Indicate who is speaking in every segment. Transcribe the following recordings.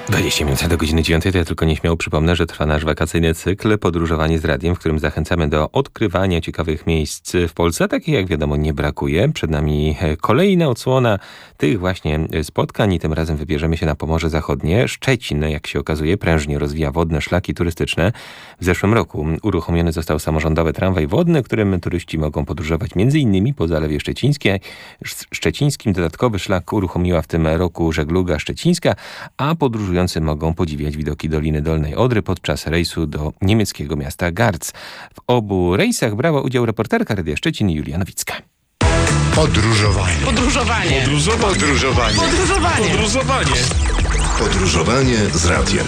Speaker 1: 20 minut do godziny 9, to ja tylko nieśmiało przypomnę, że trwa nasz wakacyjny cykl Podróżowanie z radiem, w którym zachęcamy do odkrywania ciekawych miejsc w Polsce. Takich, jak wiadomo, nie brakuje. Przed nami kolejna odsłona tych właśnie spotkań i tym razem wybierzemy się na Pomorze Zachodnie. Szczecin, jak się okazuje, prężnie rozwija wodne szlaki turystyczne. W zeszłym roku uruchomiony został samorządowy tramwaj wodny, którym turyści mogą podróżować m.in. po Zalewie Szczecińskim. Dodatkowy szlak uruchomiła w tym roku Żegluga Szczecińska, a podróżujący mogą podziwiać widoki Doliny Dolnej Odry podczas rejsu do niemieckiego miasta Garz. W obu rejsach brała udział reporterka Radia Szczecin Julia Nowicka.
Speaker 2: Podróżowanie.
Speaker 3: Podróżowanie.
Speaker 2: Podróżowanie.
Speaker 3: Podróżowanie.
Speaker 2: Podróżowanie. Podróżowanie z radiem.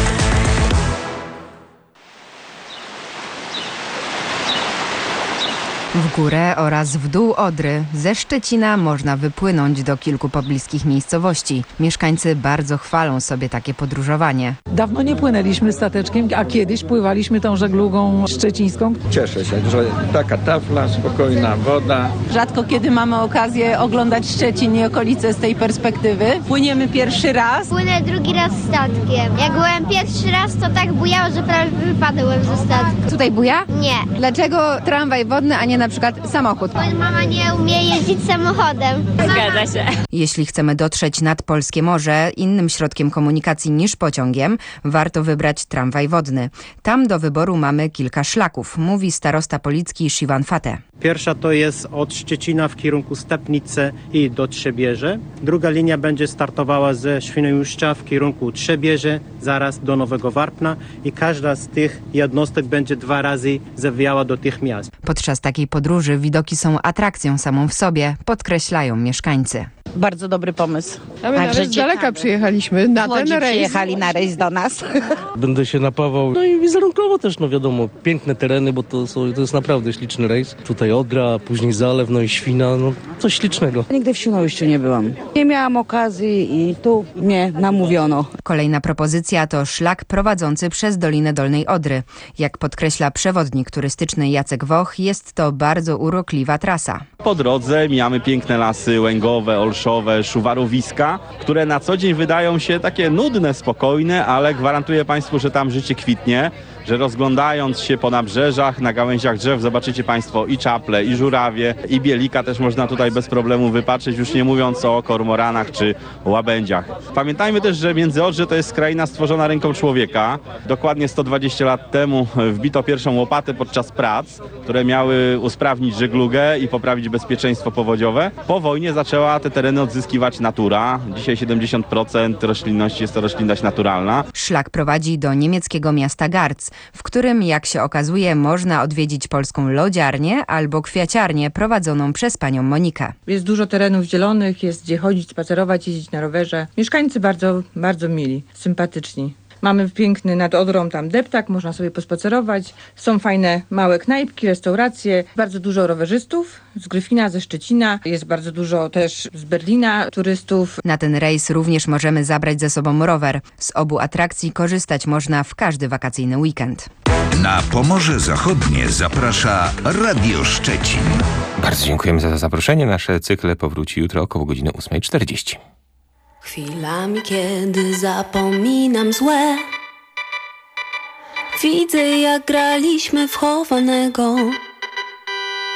Speaker 4: W górę oraz w dół Odry ze Szczecina można wypłynąć do kilku pobliskich miejscowości. Mieszkańcy bardzo chwalą sobie takie podróżowanie.
Speaker 5: Dawno nie płynęliśmy stateczkiem, a kiedyś pływaliśmy tą żeglugą szczecińską.
Speaker 6: Cieszę się, że taka tafla, spokojna woda.
Speaker 7: Rzadko kiedy mamy okazję oglądać Szczecin i okolice z tej perspektywy. Płyniemy pierwszy raz.
Speaker 8: Płynę drugi raz statkiem. Jak byłem pierwszy raz, to tak bujało, że prawie wypadłem ze statku.
Speaker 9: Tutaj buja?
Speaker 8: Nie.
Speaker 9: Dlaczego tramwaj wodny, a nie na przykład samochód?
Speaker 8: Moja mama nie umie jeździć samochodem.
Speaker 7: Zgadza się.
Speaker 4: Jeśli chcemy dotrzeć nad Polskie Morze innym środkiem komunikacji niż pociągiem, warto wybrać tramwaj wodny. Tam do wyboru mamy kilka szlaków, mówi starosta policki Siwan Fateh.
Speaker 10: Pierwsza to jest od Szczecina w kierunku Stepnicy i do Trzebieży. Druga linia będzie startowała ze Świnoujścia w kierunku Trzebieży, zaraz do Nowego Warpna i każda z tych jednostek będzie 2 razy zawijała do tych miast.
Speaker 4: Podczas takiej podróży widoki są atrakcją samą w sobie, podkreślają mieszkańcy.
Speaker 7: Bardzo dobry pomysł.
Speaker 9: A my nawet z daleka przyjechaliśmy na ten rejs.
Speaker 7: Przyjechali na rejs do nas.
Speaker 11: Będę się napawał. No i wizerunkowo też, no wiadomo, piękne tereny, bo to jest naprawdę śliczny rejs. Tutaj Odra, później Zalew, no i Świna, no coś ślicznego.
Speaker 12: Nigdy w Świnoujściu nie byłam. Nie miałam okazji i tu mnie namówiono.
Speaker 4: Kolejna propozycja to szlak prowadzący przez Dolinę Dolnej Odry. Jak podkreśla przewodnik turystyczny Jacek Woch, jest to bardzo urokliwa trasa.
Speaker 13: Po drodze mijamy piękne lasy łęgowe, olszowe, szuwarowiska, które na co dzień wydają się takie nudne, spokojne, ale gwarantuję Państwu, że tam życie kwitnie, że rozglądając się po nabrzeżach, na gałęziach drzew zobaczycie Państwo i czaple, i żurawie, i bielika też można tutaj bez problemu wypatrzeć, już nie mówiąc o kormoranach czy łabędziach. Pamiętajmy też, że Międzyodrze to jest kraina stworzona ręką człowieka. Dokładnie 120 lat temu wbito pierwszą łopatę podczas prac, które miały usprawnić żeglugę i poprawić bezpieczeństwo powodziowe. Po wojnie zaczęła te tereny odzyskiwać natura. Dzisiaj 70% roślinności jest to roślinność naturalna.
Speaker 4: Szlak prowadzi do niemieckiego miasta Garz, w którym, jak się okazuje, można odwiedzić polską lodziarnię albo kwiaciarnię prowadzoną przez panią Monikę.
Speaker 5: Jest dużo terenów zielonych, jest gdzie chodzić, spacerować, jeździć na rowerze. Mieszkańcy bardzo, bardzo mili, sympatyczni. Mamy piękny nad Odrą tam deptak, można sobie pospacerować. Są fajne małe knajpki, restauracje. Bardzo dużo rowerzystów z Gryfina, ze Szczecina. Jest bardzo dużo też z Berlina turystów.
Speaker 4: Na ten rejs również możemy zabrać ze sobą rower. Z obu atrakcji korzystać można w każdy wakacyjny weekend.
Speaker 2: Na Pomorze Zachodnie zaprasza Radio Szczecin.
Speaker 1: Bardzo dziękujemy za zaproszenie. Nasze cykle powróci jutro około godziny 8:40.
Speaker 14: Chwilami, kiedy zapominam złe, widzę, jak graliśmy w chowanego.